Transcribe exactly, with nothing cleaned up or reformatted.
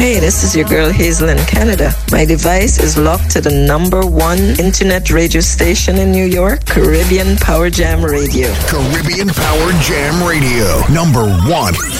Hey, this is your girl Hazel in Canada. My device is locked to the number one internet radio station in New York, Caribbean Power Jam Radio. Caribbean Power Jam Radio, number one.